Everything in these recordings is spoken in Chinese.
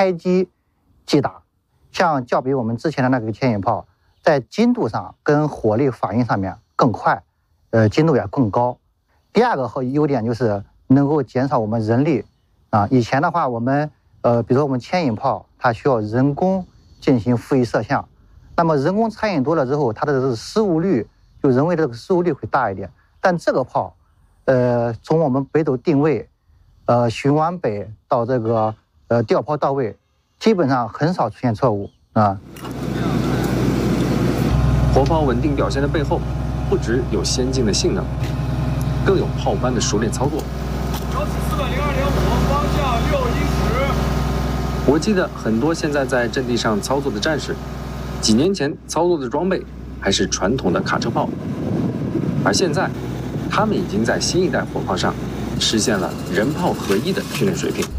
开机即打，像较比我们之前的那个牵引炮，在精度上跟火力反应上面更快，精度也更高。第二个优点就是能够减少我们人力啊。以前的话，我们比如说我们牵引炮，它需要人工进行复议摄像，那么人工参与多了之后，它的这个失误率就人为的这个失误率会大一点。但这个炮，从我们北斗定位，巡往北到这个调炮到位，基本上很少出现错误啊。 火炮稳定表现的背后，不只有先进的性能，更有炮班的熟练操作。 遥指402.5，方向610。 我记得很多现在在阵地上操作的战士，几年前操作的装备还是传统的卡车炮，而现在，他们已经在新一代火炮上实现了人炮合一的训练水平。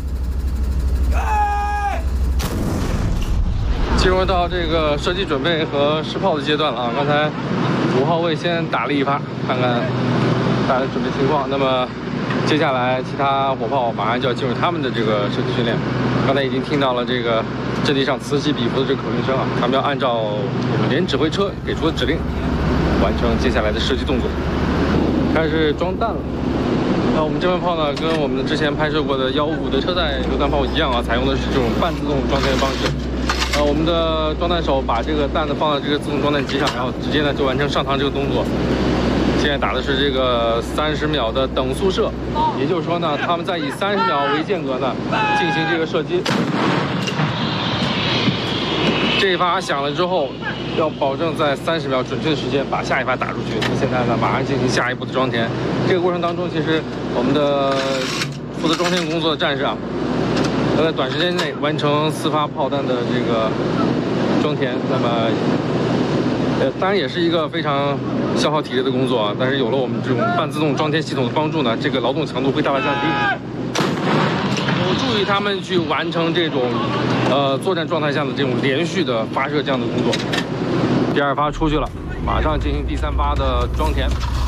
进入到这个射击准备和试炮的阶段了啊！刚才5号位先打了一发，看看大家的准备情况。那么接下来其他火炮马上就要进入他们的这个射击训练。刚才已经听到了这个阵地上此起彼伏的这个口令声啊，他们要按照我们连指挥车给出的指令，完成接下来的射击动作。开始装弹了。那我们这门炮呢，跟我们之前拍摄过的155的车载榴弹炮一样啊，采用的是这种半自动装填的方式。我们的装弹手把这个弹呢放到这个自动装弹机上，然后直接呢就完成上膛这个动作。现在打的是这个30秒的等速射，也就是说呢，他们在以30秒为间隔呢进行这个射击。这一发响了之后，要保证在30秒准确的时间把下一发打出去。那现在呢，马上进行下一步的装填。这个过程当中，其实我们的负责装填工作的战士啊，要在短时间内完成4发炮弹的这个装填。那么，当然也是一个非常消耗体力的工作啊。但是有了我们这种半自动装填系统的帮助呢，这个劳动强度会大大降低，有助于他们去完成这种作战状态下的这种连续的发射这样的工作。第2发出去了，马上进行第3发的装填。